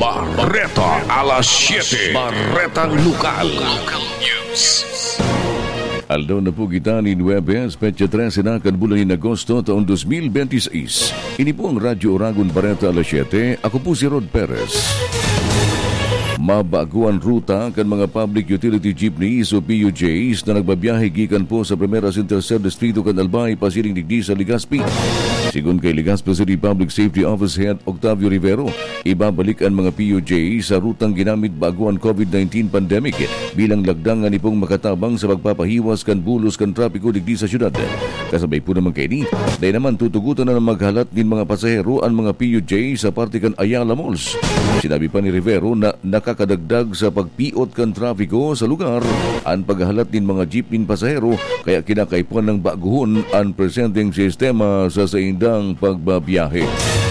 Barreta alas 7. Barreta Lokal. Local News. Aldaw na po kita ni Nueves, petsa 13 na kan bulan ni Agosto taong 2026. Ini po ang Radyo Oragon Barreta alas 7. Ako po si Rod Perez. Mabaguan ruta kan mga public utility jeepneys o PUJs na nagbabiyahe gikan po sa Primera at Tercer Distrito kan Albay pasiring digdi sa Legazpi. Sigun kay Legazpi City Public Safety Office Head Octavio Rivero, ibabalik ang mga PUJ sa rutang ginamit baguan COVID-19 pandemic bilang lagdangan ni pong makatabang sa pagpapahiwas kan bulos kan trapiko digdi sa syudad. Kasabay po naman kay ni, dahil naman tutugutan na ng maghalat din mga pasahero ang mga PUJ sa parte kan Ayala Malls. Sinabi pa ni Rivero na nakakadagdag sa pagpiot kan trapiko sa lugar ang paghalat din mga jeepin pasahero kaya kinakaipuan ng baguhon ang presenting sistema sa saindang pagbabiyahe.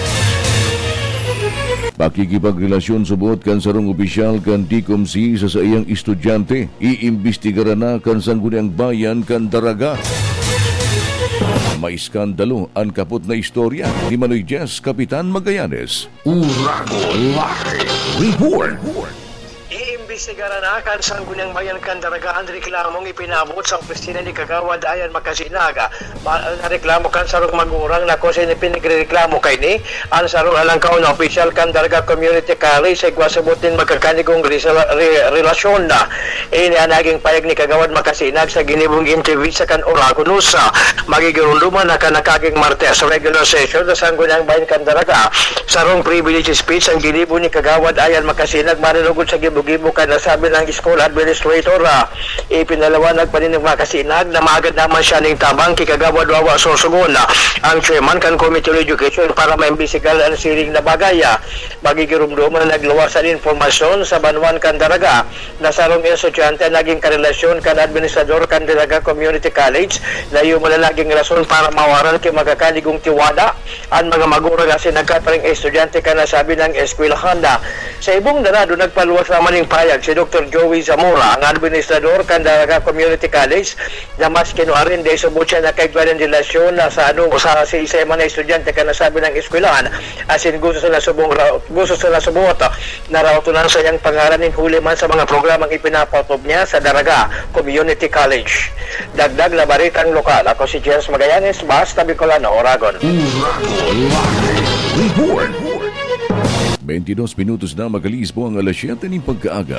Pakikipagrelasyon subuot kan sarong opisyal kan DICOMC sa iyang estudyante. Iimbestigaran na kan sangguniang bayan kan Daraga. May skandalo ang kapot na istorya ni Manoy Jess, Kapitan Magallanes. Uragon Live Report. Iimbestigaran na kan sangguniang bayan kan Daraga ang reklamong ipinabot sa opisina ni Kagawad Ayan Makasinaga. Reklamo kan sarong magurang na kung sino pinagreklamo kay ni ang sarong alangkaw na opisyal kan Daraga Community College ay gwasabutin magkakanigong relasyon na naging payag ni Kagawad Makasinag sa ginibong interview sa kan Oragon News. Magigirunduman na kanakaging Martes sa regular session sa sangguniang bayan kan Daraga. Sarong privilege speech ang ginibo ni Kagawad Ayan Makasinag marinugod sa gibo-gibo kan nasabi ng school administrator. Ipinalawanag pa rin ng Makasinag na maagad naman siya ng tabang kay Kagawad Wawa Sorsogon ang chairman kan Committee on Education para maimbestigal ang siring na bagay. Magigirumduman na nagluwasan informasyon sa Banwan kan Daraga na sarong estudyante naging karelasyon kan administrador kan Daraga Community College na yung malalaging rason para mawaran kay magkakanigong tiwada ang mga magura kasi nagkataring estudyante ka nasabi ng eskwelahan. Sa ibong darado nagpaluwas naman ng payag si Dr. Joey Zamora ang administrador kan Daraga Community College na mas kinuarin dahil subot siya na kaigwanan relasyon na sa sa isa man na estudyante ka nasabi ng eskwelahan asin gusto sila subot na rautunan sa iyang pangalan ng huli man sa mga programang ipinapatob niya sa Daraga Community College. Dagdag na baritang lokal. Ako si Jens Magallanes, Basta Bicolano, Oragon. Report. 22 minutos na magalis po ang alas 7 ng pagkaaga.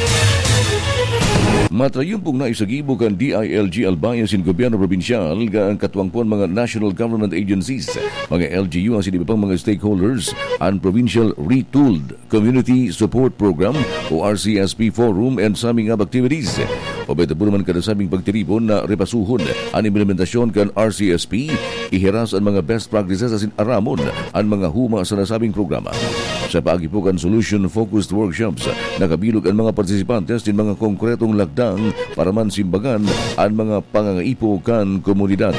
Matrayon pong naisagibo kan DILG Albay sin gobyerno probinsyal ang katuwangpon mga national government agencies, mga LGU asin iba pang mga stakeholders ang Provincial Retooled Community Support Program o RCSP Forum and summing up activities. Pabeta po naman kadasabing pagtiripon na repasuhon ang implementasyon kan RCSP, ihiras ang mga best practices asin aramon ang mga huma sa nasabing programa. Sa paagipukan solution-focused workshops, nakabilog ang mga partisipantes din mga konkretong lagdang para man simbagan ang mga pangangaipo kan komunidad.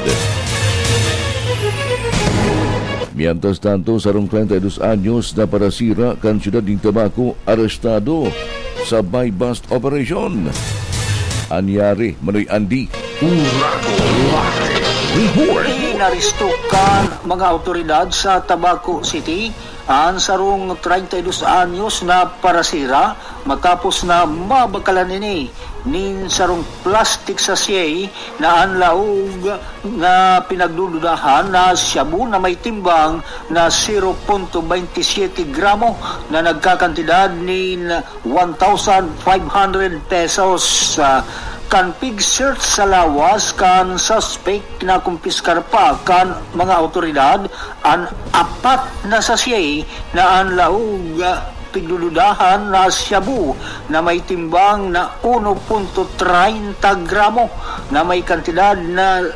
Mientras tanto, sarong 32 anyos na parasira kan siyudad ng Tabaco arestado sa buy-bust operation. Anyari, Manoy Andy. Uragon Live Report. Inaristukan mga autoridad sa Tabaco City ang sarong 32 anyos na parasira matapos na mabakalan nini nin sarong plastic sachet na anlaog na pinagdududahan na shabu na may timbang na 0.27 gramo na nagkakantidad nin 1,500 pesos. Kan pig-search sa lawas kan suspect na kumpiskar pa kan mga autoridad ang 4 na sachet na anlaog pigduludahan na shabu na may timbang na 1.30 gramo na may kantidad na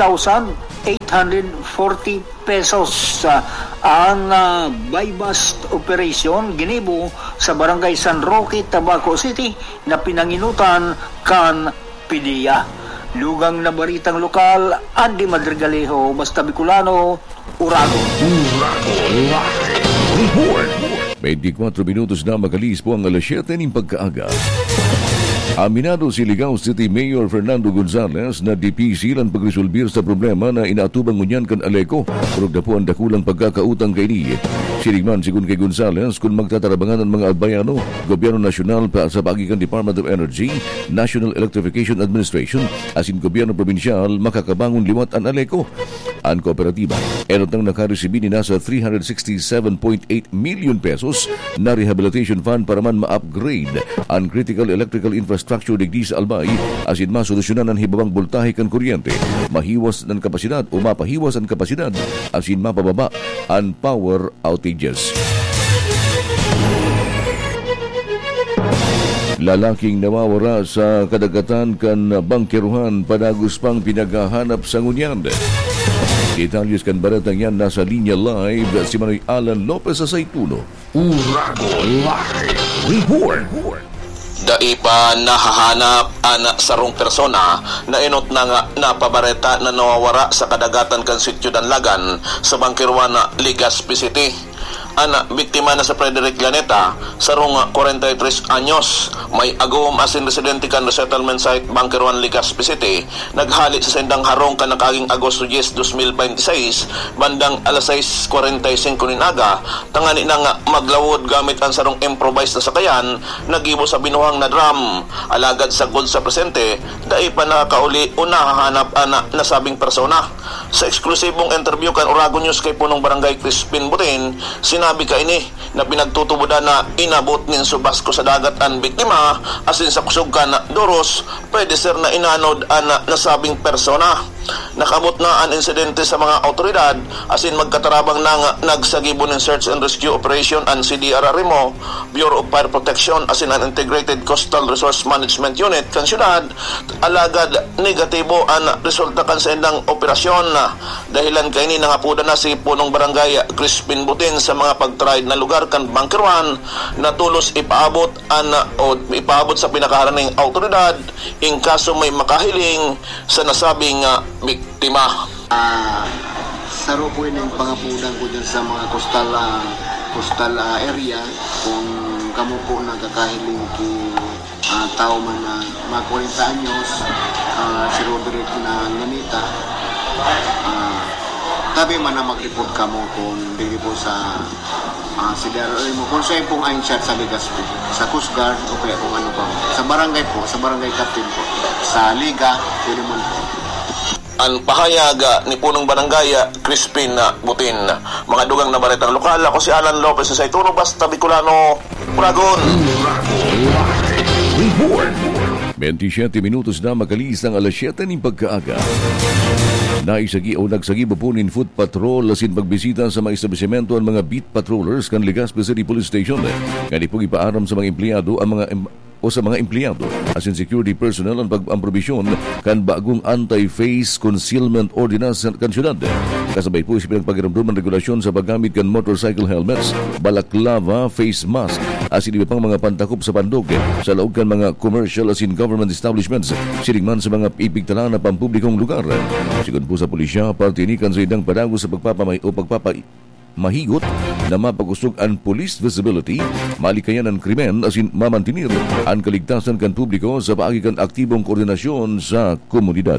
8,840 pesos. Ang buy-bust operation ginibo sa Barangay San Roque, Tabaco City na pinanginutan kan PDEA. Lugang na baritang lokal, Andy Madrigalejo, Basta Bicolano, Uragon. Live Report. 24 minutos na magalis po ang alas 7 ng pagkaaga. Aminado si Ligao City Mayor Fernando Gonzales na dipisi ang pagresolbir sa problema na inaatubang ngunyan kan Aleco pero dapo ang dakulang pagkakautang kay ni. Sinigman sigun kay Gonzales kung magtatarabangan ang mga albayano, gobyerno nasyonal pa sa pagikan Department of Energy, National Electrification Administration asin gobyerno probinsyal makakabangon liwat ang Aleco. Ang kooperatiba erotang nakaresibi ni nasa 367.8 million pesos na rehabilitation fund para man ma-upgrade ang critical electrical infrastructure digdi sa Albay asin masolusyonan ang hibabang boltahe kan kuryente, mahiwas ng kapasidad o mapahiwas ang kapasidad asin mapababa ang power outages. Lalaking nawawara sa kadagatan kan bangkeruhan padagos pang pinaghahanap sa ngunyan. Detalyes kan baratang yan nasa linya live si Manoy Alan Lopez sa Saituno. Urago Live Report. Dai pa nahahanap ana sarong persona na inot na nga napabareta na nawawara sa kadagatan kan Sitio Danlagan sa Bangkiruan na Legazpi City. Ana biktima na sa Frederick Laneta sarong 43 anyos, may agom asin residente kan resettlement site Bangkiruan Legazpi City, naghali sa sendang harong kan nakaging Agosto 10, 2026 bandang alas 6:45 ninaga tangani na nga maglawod gamit ang sarong improvised na sakayan nagibo sa binuhang na drum. Alagad sa gold sa presente dai pa nakakauli o nahahanap ana nasabing persona. Sa eksklusibong interview kan Urago News kay punong barangay Crispin Butin, sinabi ka ini na pinagtutubudan na inabot nin subasko sa dagat ang biktima asin sa kusog ka na Doros pwede sir na inanod ang nasabing persona. Nakabot na ang insidente sa mga autoridad asin magkatarabang na nagsagibo ng Search and Rescue Operation ang CDRRMO, Bureau of Fire Protection asin ang Integrated Coastal Resource Management Unit kan syudad. Alagad negatibo ang resulta kan sa indang operasyon dahilan kay ni nangapuda na si punong barangay Crispin Butin sa mga pagtried na lugar kan Bangkiruan na tulos ipaabot sa pinakaharaning autoridad in kaso may makahiling sa nasabing biktima. Saro po yung pangapunan ko dyan sa mga coastal area kung kamo po nagkakahiling ki tao man na mga 40 anyos, si Roderick na Lanita, tabi man na mag-report kamo kung hindi po sa CDRRMO kung saan pong ayon-shot sa Legazpi, sa Coast Guard o kaya kung ano pa sa barangay po, sa barangay captain po, sa Liga, pwede mo po. Ang pahayag ni punong barangay Crispin Butin. Mga dugang na baretang lokal, ako si Alan Lopez sa Saituno, basta Bicolano, Uragon. 27 minutos na makalis ang alas 7 ng pagkaaga. Nagsagi po nin foot patrol asin pagbisita sa mga establishmento ang mga beat patrollers kan Legazpi City Police Station. Kani po ipaaram sa mga empleyado sa mga empleyado asin security personnel ang pag-amprobisyon kan bagong anti-face concealment ordinance kan syudad. Kasabay po isipin ang pagramdam ng regulasyon sa paggamit kan motorcycle helmets, balaklava, face mask asin iba pang mga pantakop sa pandog sa loob kan mga commercial asin government establishments sinigman sa mga ipigtala na pampublikong lugar. Sigun po sa pulisya, partinikan sa idang padagos sa mahigot na mapagusog ang police visibility, malikayan ang krimen asin mamantinir ang kaligtasan kan publiko sa paagi kan aktibong koordinasyon sa komunidad.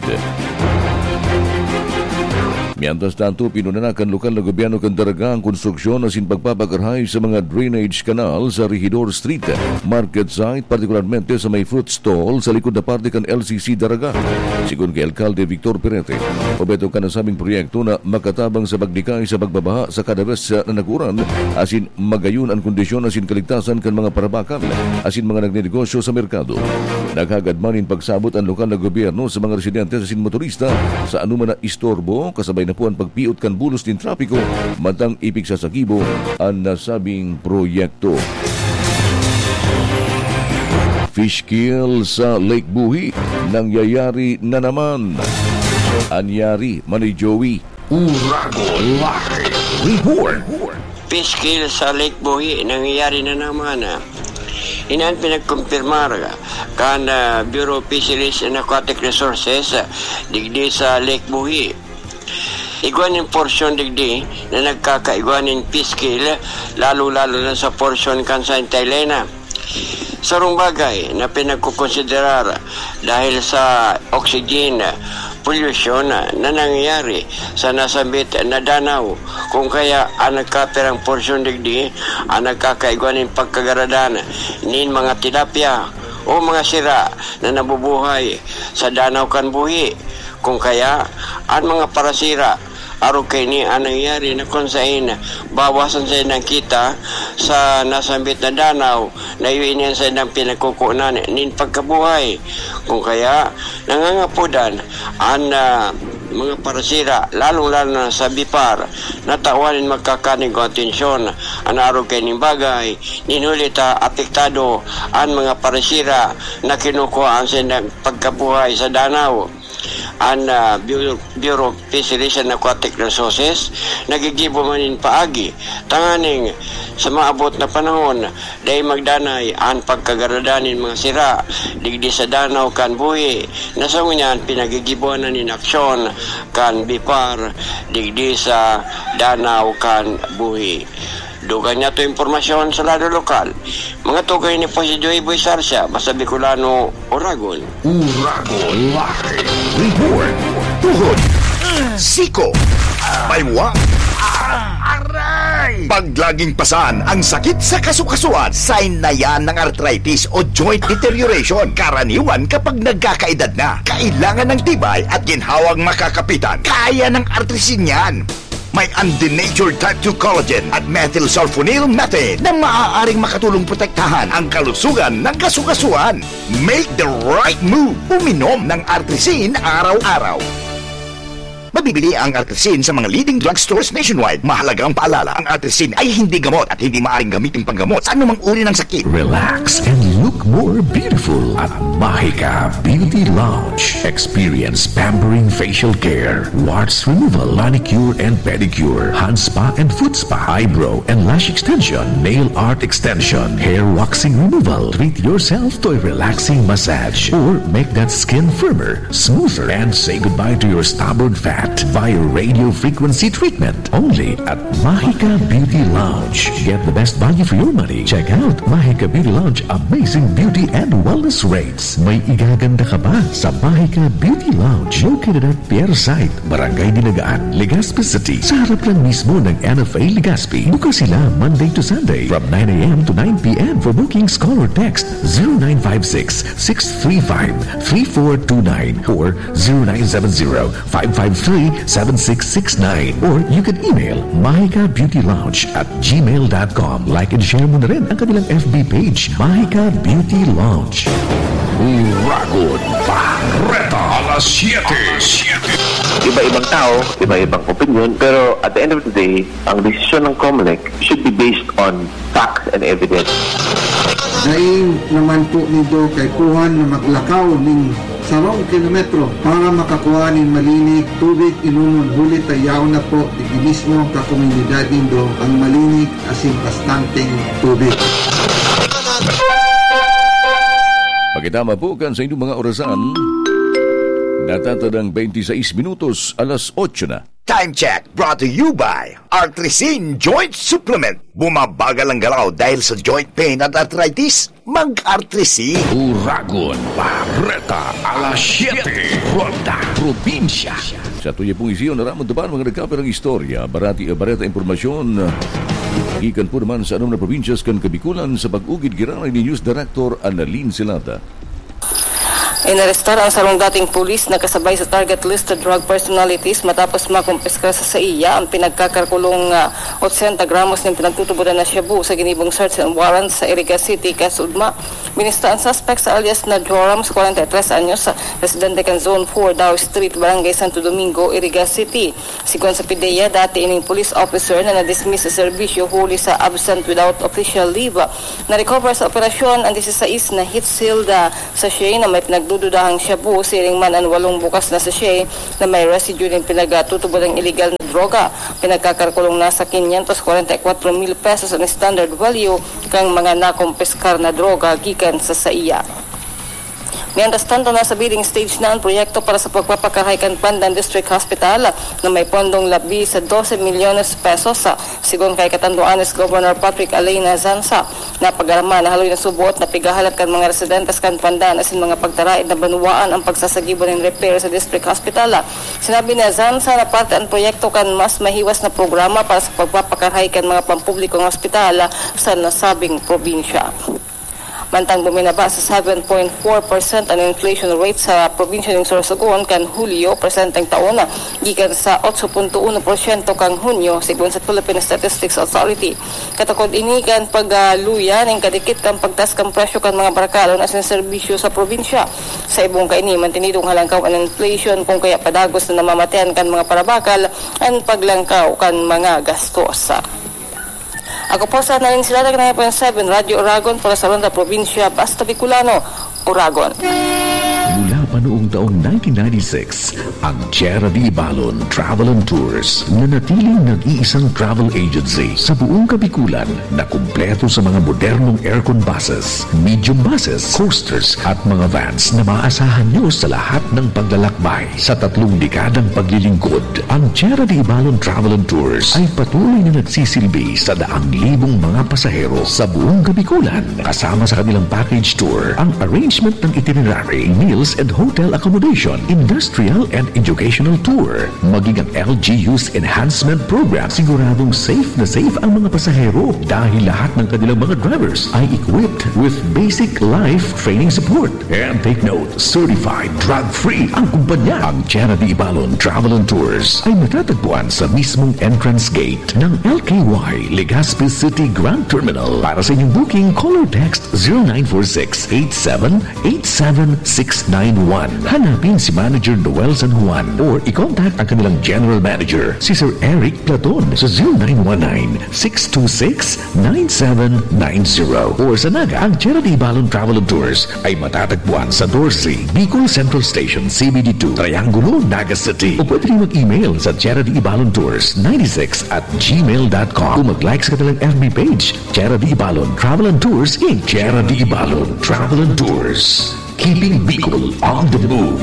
Mientras tanto, pinunanakan lokal na gobyerno kan Daraga ang konstruksyon asin pagpapakarhay sa mga drainage canal sa Regidor Street, market site, partikularmente sa may fruit stall sa likod na parte kan LCC Daraga. Sigun kay Alcalde Victor Perete, obeto ka nasabing proyekto na makatabang sa pagdikay sa pagbabaha sa kada vez na naguran asin magayon ang kondisyon asin kaligtasan kan mga parabakan asin mga nagnegosyo sa merkado. Naghagadmanin pagsabot ang lokal na gobyerno sa mga residente asin motorista sa anuman na istorbo kasabay na po ang pagpiot kan bulos din trapiko matang ipig sa sagibo ang nasabing proyekto. Fish kill sa Lake Buhi nangyayari na naman. Anyari, Manny Joey. Urago Live Report. Fish kill sa Lake Buhi nangyayari na naman. Inaan pinagkumpirmar kan Bureau of Fisheries and Aquatic Resources digdi sa Lake Buhi. Iguanin portion digdi na nagkakaiguanin fish kill lalo-lalo na sa portion kan sa Tailena. sarong bagay na pinagkukonsiderar dahil sa oxygen pollution na nangyayari sa nasambit na danaw, kung kaya ang nagkapirang porsyon digdi ang nagkakaigwanin pagkagaradan nin mga tilapia o mga sira na nabubuhay sa danaw kan buhi, kung kaya ang mga parasira araw kay ni ang nangyayari na kung saan bawasan sa ng kita sa nasambit na danaw na iuinin sa ng pinagkukunan nin pagkabuhay, kung kaya nangangapudan ang mga parasira lalong-lalo na sa bipar na tawanin magkakanig o atensyon ang araw kay ning bagay ninulita apektado ang mga parasira na kinukuhaan sa ng pagkabuhay sa danaw. Ang Bureau of Fisheries and Aquatic Resources nagigibo manin paagi tanganing sa maabot na panahon dahil magdanay ang pagkagaradanin mga sira digdi sa danaw kan buhi na sa ngunyan pinagigibuan na nin aksyon kan bipar digdi sa danaw kan buhi. Dugan niya ito informasyon sa lado lokal. Mga tugay ni po si Joey Boy Sarsia, basta Bicolano, Oragon. Uragon Live Report. Tuhod. Siko. Baywa. Aray! Pag laging pasan ang sakit sa kasukasuan, sign na yan ng arthritis o joint deterioration. Karaniwan kapag nagkakaedad na. Kailangan ng tibay at ginhawang makakapitan. Kaya ng artrisin yan. May undenatured type 2 collagen at methylsulfonyl methane na maaaring makatulong protektahan ang kalusugan ng kasukasuan. Make the right move. Uminom ng Artrisin araw-araw. Mabibili ang Artrisin sa mga leading drugstores nationwide. Mahalagang paalala, ang Artrisin ay hindi gamot at hindi maaaring gamitin panggamot sa anumang uri ng sakit. Relax and look more beautiful at Mahika Beauty Lounge. Experience pampering facial care, warts removal, manicure and pedicure, hand spa and foot spa, eyebrow and lash extension, nail art extension, hair waxing removal. Treat yourself to a relaxing massage or make that skin firmer, smoother, and say goodbye to your stubborn fat via radio frequency treatment. Only at Mahika Beauty Lounge. Get the best value for your money. Check out Mahika Beauty Lounge amazing beauty and wellness rates. May igaganda ka ba sa Mahika Beauty Lounge located at Pierre Site, Barangay Dinagaan, Legazpi City. Sa harap lang mismo ng NFA Legazpi. Bukas sila Monday to Sunday from 9 a.m. to 9 p.m. For bookings, call or text 0956-635-3429 or 0970-553-7669 or you can email mahikabeautylounge@gmail.com. Like and share mo na rin ang kanilang FB page, Mahika Beauty Lounge. Uragon Barreta alas 7. Iba-ibang tao, iba-ibang opinion, pero at the end of the day, ang desisyon ng COMELEC should be based on facts and evidence. Daing naman po nito kay kuhan na maglakaw ng 10 kilometro para makakuha ng malinig tubig inunon hulit ayaw na po mismo ka komunidad nindo ang malinig asin bastanteng tubig. Pakitama po kan sa inyong mga orasan. Natatadang 26 minutos, alas 8 na. Time check brought to you by Artrisin Joint Supplement. Bumabagal ang galaw dahil sa joint pain at arthritis. Mag-Artrisin. Uragon Barreta alas 7. Ronda Probinsya. Sa tuya pong isiyo, naramon taban mga nagkaperang istorya, bareta impormasyon. Ikan po naman sa anong na probinsyas kan Kabikulan sa pag-ugid giranay ni News Director Annalyn Silata. Inarestar ang sarong dating pulis na kasabay sa target list of drug personalities matapos makumpiska sa iya ang pinagkakalkulong 80 gramos ng pinagtutubudan na shabu sa ginibong search and warrant sa Iriga City, Kasudma. Minista ang suspect sa alias na Joram, 43 anyos, residente kan Zone 4, Dow Street, Barangay Santo Domingo, Iriga City. Sigon sa PIDEA, dati ining police officer na na-dismiss sa serbisyo huli sa absent without official leave. Na-recover sa operasyon ang 16 na hit-sealed sachet na may pinagdududahang shabu, siring man ang 8 bukas na sachet na may residue ng pinagtutubo ng illegal na droga. Pinagkakalkulong nasa 544,000 pesos ang standard value kang mga nakumpiskar na droga gikan sa saiya. Mientras tanto, nasa bidding stage na ang proyekto para sa pagpapakahay kan Pandan District Hospital na may pondong labi sa 12 milyones pesos. Sigon kay Catanduanes Governor Patrick Aleyna Zansa, napagarama na haloy na subuot na pigahalat kan mga residentes kan Pandan asin mga pagtaraid na banuwaan ang pagsasagibo ng repair sa District Hospital. Sinabi ni Zansa na parte ang proyekto kan mas mahiwas na programa para sa pagpapakahay kan mga pampublikong hospital sa nasabing probinsya. Mantang buminaba sa 7.4% ang inflation rate sa probinsya ng Sorsogon kan Hulyo presenteng taon gikan sa 8.1% kang Hunyo sigon sa Philippine Statistics Authority. Katukod ini kan pagluya ng kadikit kan pagtas kan presyo kan mga barkalon asin serbisyo sa probinsya. Sa ibong kaini mantinidong halangkaw ang inflation kung kaya padagos na namamatean kan mga parabakal ang paglangkaw kan mga gastos. Ako po sa naling sila ng 9.7 Radio Oragon para sa Ronda Provincia, Basta Bicolano, Oragon. Mula pa noong taong 1996, ang Tierra de Ibalon Travel and Tours na natiling nag-iisang travel agency sa buong Kabikulan na kumpleto sa mga modernong aircon buses, medium buses, coasters at mga vans na maaasahan nyo sa lahat ng paglalakbay. Sa 3 dekadang paglilingkod, ang Tierra de Ibalon Travel and Tours ay patuloy na nagsisilbi sa daang libong mga pasahero sa buong Kabikulan. Kasama sa kanilang package tour, ang arrangement ng itinerary, meals and hotel accommodation, industrial and educational tour, maging ang LGU's enhancement program. Siguradong safe na safe ang mga pasahero dahil lahat ng kanilang mga drivers ay equipped with basic life training support. And take note, certified drug-free ang kumpanya. Ang Tierra de Ibalon Travel and Tours ay matatagpuan sa mismong entrance gate ng LKY Legazpi City Grand Terminal. Para sa inyong booking, call or text 0946-8787-691. Hanapin si Manager Noel San Juan or i-contact ang kanilang General Manager, si Sir Eric Platon sa 0919-626-9790. Or sa Naga, ang Tierra de Ibalon Travel and Tours ay matatagpuan sa Dorsey, Bicol Central Station, CBD2, Triangulo, Naga City. O pwede rin mag-email sa Tierra de Ibalon Tours 96@gmail.com. Kung mag-like sa kanilang FB page, Tierra de Ibalon Travel and Tours Inc. Tierra de Ibalon Travel and Tours, keeping Bicol on the move.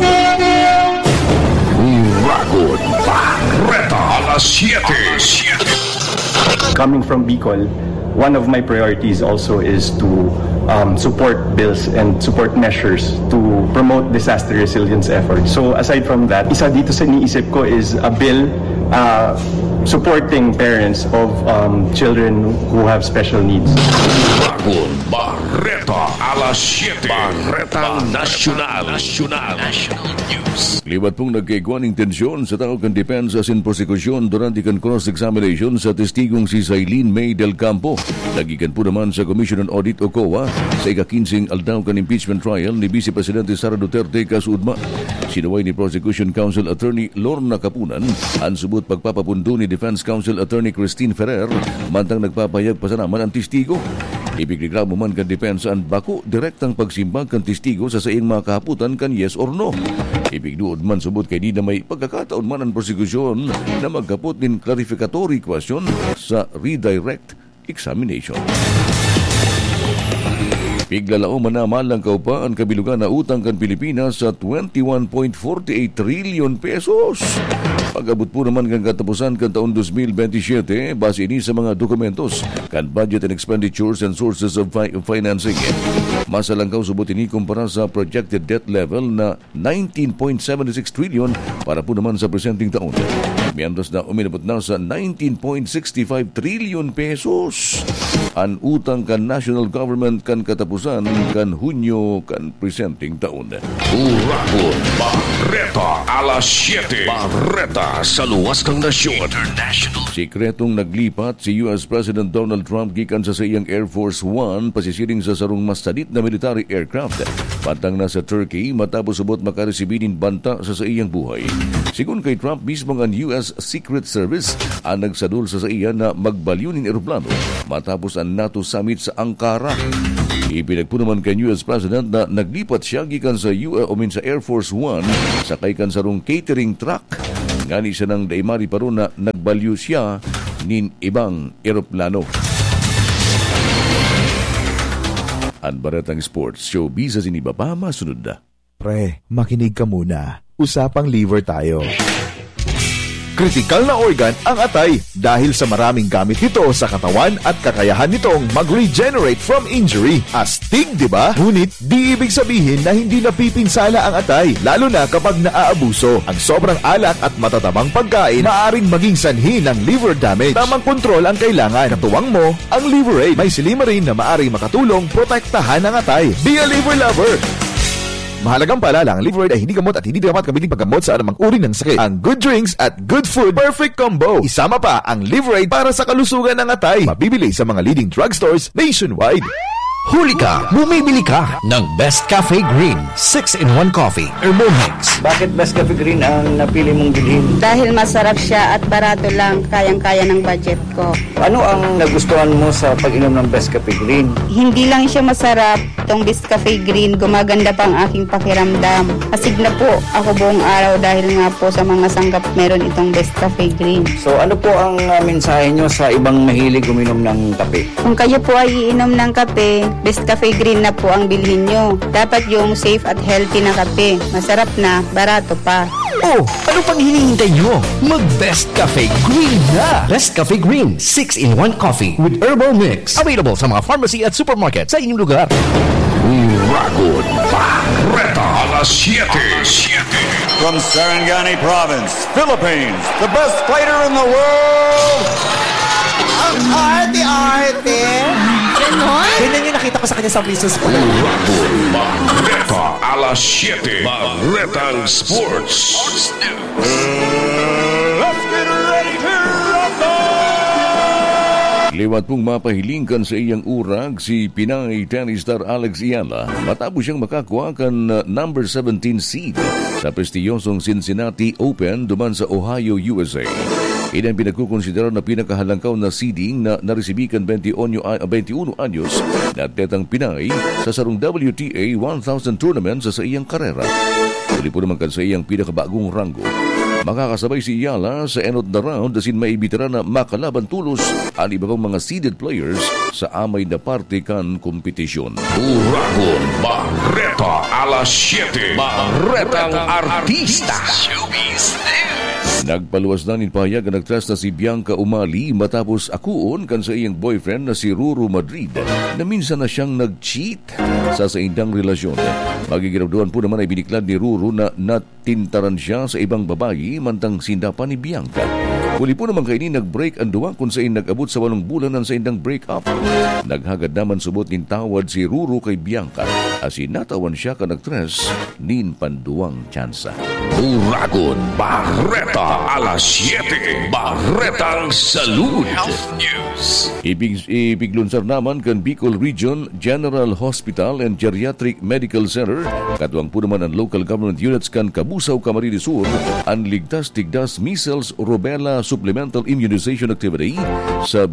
Uragon Barreta alas 7. Coming from Bicol, one of my priorities also is to support bills and support measures to promote disaster resilience efforts. So aside from that, isa dito sa iniisip ko is a bill supporting parents of children who have special needs. Uragon Barreta alas 7. Barreta Nacional News. Liwat pong nagkaigwaning tensyon sa tao kan depensa sin prosekusyon durante kan cross-examination sa testigong si Sailin May del Campo. Nagikan po naman sa Commission on Audit o COA sa ika-15 aldaw kan impeachment trial ni Vice Presidente Sara Duterte kasudma. Sinuway ni Prosecution Counsel Attorney Lorna Capunan ang subot pagpapapundo ni Defense Counsel Attorney Christine Ferrer mantang nagpapayag pa sa naman ang testigo. Ibigreklamo man kan depensa ang bako direktang pagsimbag kan testigo sa saing mga kahaputan kan yes or no. Ibigduod man subot kay di na may pagkakataon man ang prosekusyon na magkapot din clarificatory question sa redirect examination. Piglalao manamalang kaupa ang kabilugan na utang kan Pilipinas sa 21.48 trillion pesos. Pag-abot po naman kan katapusan kan taon 2027 base ini sa mga dokumentos kan Budget and Expenditures and Sources of Financing. Masalangkaw subot ini kumpara sa projected debt level na 19.76 trillion para po naman sa presenting taon. Mientras na uminabot na sa 19.65 trillion pesos ang utang kan national government kan katapusan kan Hunyo kan presenting taon. Uragon Barreta alas 7. Barreta sa luwas ng nasyon. Sikretong naglipat si US President Donald Trump gikan sa iyang Air Force One pasisiring sa sarong mas sadit na military aircraft. Pantang na sa Turkey matapos subot makaresibinin banta sa iyang buhay. Sigun kay Trump mismo ang US Secret Service ang nagsadul sa iya na magbalyunin eroplano matapos ang NATO summit sa Ankara. Ipinagpo naman kay US President na naglipat siya gikan sa sa Air Force One sakay kan sarong catering truck. Ngani siya ng daimari pa ron na nagbalyo siya nin ibang eroplano. Ang Baretang Sports Show bisa sinibaba masunod na. Pre, makinig ka muna. Usapang liver tayo. Kritikal na organ ang atay dahil sa maraming gamit nito sa katawan at kakayahan nitong mag-regenerate from injury. Astig, di ba? Ngunit di ibig sabihin na hindi napipinsala ang atay, lalo na kapag naaabuso. Ang sobrang alak at matatabang pagkain maaaring maging sanhi ng liver damage. Tamang kontrol ang kailangan. Katuwang mo ang Liverade. May Silimarin na maaaring makatulong protektahan ang atay. Be a liver lover! Mahalagang paalala, ang Liverade ay hindi gamot at hindi dapat kabiling paggamot sa anumang uri ng sakit. Ang good drinks at good food, perfect combo. Isama pa ang Liverade para sa kalusugan ng atay. Mabibili sa mga leading drugstores nationwide. Huli ka, bumibili ka ng Best Cafe Green 6-in-1 Coffee Herbal Mix. Bakit Best Cafe Green ang napili mong bilhin? Dahil masarap siya at barato lang, kayang-kaya ng budget ko. Ano ang nagustuhan mo sa pag-inom ng Best Cafe Green? Hindi lang siya masarap, itong Best Cafe Green, gumaganda pa ang aking pakiramdam. Asig na po ako buong araw dahil nga po sa mga sanggap meron itong Best Cafe Green. So ano po ang mensahe nyo sa ibang mahilig uminom ng kape? Kung kayo po ay iinom ng kape, Best Cafe Green na po ang bilhin nyo. Dapat yung safe at healthy na kape. Masarap na, barato pa. Oh, ano pang hinihintay nyo? Mag-Best Cafe Green na! Best Cafe Green 6-in-1 Coffee with Herbal Mix. Available sa mga pharmacy at supermarket sa inyong lugar. Uragon Barreta alas 7. From Sarangani Province, Philippines, the best fighter in the world, ang arte-arte. Ganyan yung nakita ko sa kanya sa Princess Pool. Uragon Barreta alas 7. Barretang Sports News. Let's get ready to rumble! Liwat pong mapahilingkan sa iyang urag si Pinay tennis star Alex Ayala matapos siyang makakuha kan number 17 seed sa prestiyosong Cincinnati Open duman sa Ohio, USA. Iyan ang pinagkukonsidera na pinakahalangkaw na seeding na naresibikan 21 anyos na atletang Pinay sa sarong WTA 1000 tournament sa iyang karera. Uli po naman sa iyang pinakabagong ranggo. Makakasabay si Ayala sa enot na round asin maibitira na makalaban tulos ang iba pang mga seeded players sa amay na parte kan kompetisyon. Uragon Barreta alas 7. Barretang Artista. Showbiz News. Nagpaluwas na nipahayag ang nagtras na si Bianca Umali matapos akuon kan sa iyang boyfriend na si Ruru Madrid na minsan na siyang nag-cheat sa indang relasyon. Magigiraduan po naman ay biniklad ni Ruru na natintaran siya sa ibang babae mantang sindapan ni Bianca. Huli po naman kaini nag-break ang duwa kung saan nag-abot sa 8 bulan sa indang break-up. Naghagad naman subot nin tawad si Ruru kay Bianca asin natawan siya ka nagtres nin panduwang tsansa. Uragon Barreta alas 7. Barretang Salud Health News. Ibiglunsar naman kan Bicol Region General Hospital and Geriatric Medical Center katuwang po naman ang local government units kan Kabusaw, Camarines Sur ang ligtas-tigdas measles rubella supplemental immunization activity sa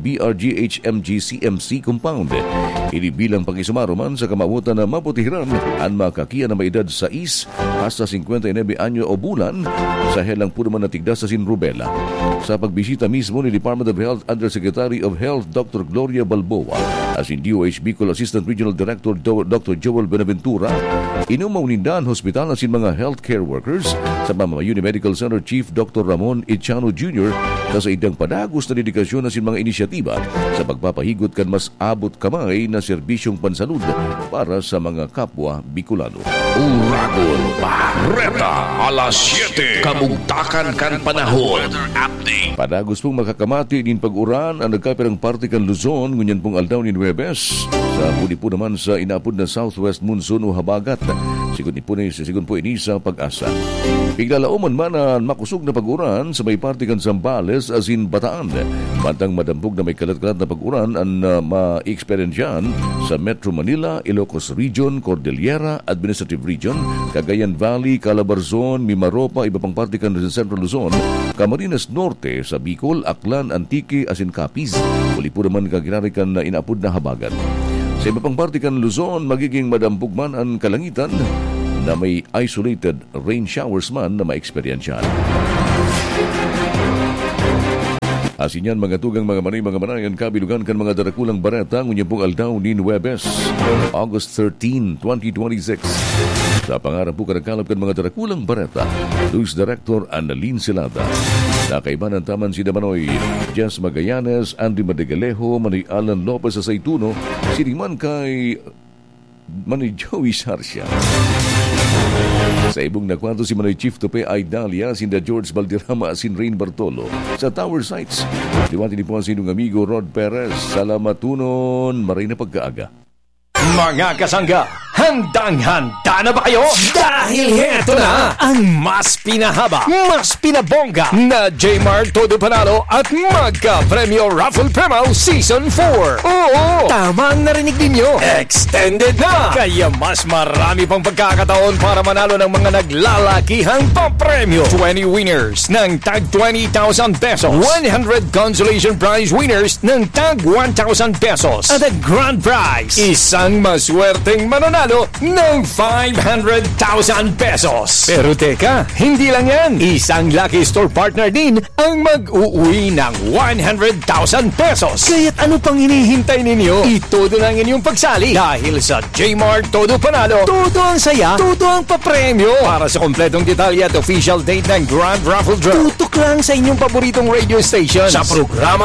BRGH-MG-CMC compound. Inibilang pag-isumaruman sa kamabutan na maputihiran ang makakiya na may edad 6 hasta 59 anyo o bulan sa helang po naman na tigdas sa rubella. Sa pagbisita mismo ni Department of Health Undersecretary of Health Dr. Gloria Balboa as in DOH Bicol Assistant Regional Director Dr. Joel Benaventura, inumaw nindan hospital asin mga healthcare workers sa Mamamayuni Medical Center Chief Dr. Ramon Echano Jr. sa idang padagos na dedikasyon asin mga inisyatiba sa pagpapahigot kan mas abot kamay na serbisyong pansalud para sa mga kapwa Bicolano. Uragon Barreta alas 7. Kamugtakan kan panahon. Weather update. Padagos pong makakamati din pag-uran ang nagkapirang parte kan Luzon ngunyan pong aldaw ni Nueves. Sa puli po naman sa inapod na southwest monsoon o habagat. Sigun po ini sa pag-asa. Biglalauman man ang makusog na pag-uran sa may parte kan Zambales as in Bataan. Mantang madampog na may kalat-kalat na pag-uran ang ma-experiensyan sa Metro Manila, Ilocos Region, Cordillera, Administrative Region, Cagayan Valley, Calabarzon, Mimaropa, iba pang parte kan Central Luzon, Camarines Norte, sa Bicol, Aklan, Antique, as in Capiz. Uli po naman kagirari kan na inapod na habagat. Sa iba pang parte kan Luzon, magiging madampog man ang kalangitan na may isolated rain showers man na ma-experiensyan. Asin yan mga tugang mga manayan kabilugan kan mga darakulang bareta ngunya pong aldaw ni Nueves, August 13, 2026. Sa pangarap po kanakalap kan mga darakulang bareta, News Director Annalyn Silata. Nakaiba ng taman si Damanoy, Jess Magallanes, Andy Madegalejo, Mani Alan Lopez sa Saituno, siniman kay Mani Joey Sarsia. Sa ibong nakwanto si Manoy Chief Tope Aidalia, sinda George Valderrama, sin Rain Bartolo sa Tower Sites. Diwati ni po ang sinong amigo Rod Perez. Salamatunon, maray na pagkaaga. Mga kasangga, handang-handa na ba kayo? Dahil heto na ang mas pinahaba, mas pinabongga na J-Mart Todo Panalo at Magka-Premyo Raffle Promo Season 4. Oo, tama ang narinig ninyo. Extended na! Kaya mas marami pang pagkakataon para manalo ng mga naglalakihang papremyo. 20 winners ng tag 20,000 pesos. 100 consolation prize winners ng tag 1,000 pesos. At ang grand prize, isang maswerteng mananalo ng 500,000 pesos. Pero teka, hindi lang yan. Isang Lucky Store partner din ang mag-uwi ng 100,000 pesos. Kaya't ano pang hinihintay ninyo? Itodo na ang inyong pagsali dahil sa J-Mart Todo Panalo, todo ang saya, todo ang papremyo. Para sa kompletong detalye at official date ng Grand Raffle Draw, tutok lang sa inyong paboritong radio stations. Sa programa